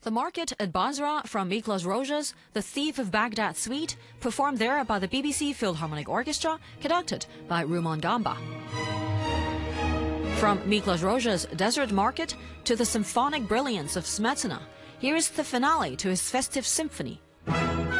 The Market at Basra from Miklos Rozhas, The Thief of Baghdad Suite, performed there by the BBC Philharmonic Orchestra, conducted by Rumon Gamba. From Miklos Rozhas' Desert Market to the symphonic brilliance of Smetana, here is the finale to his festive symphony,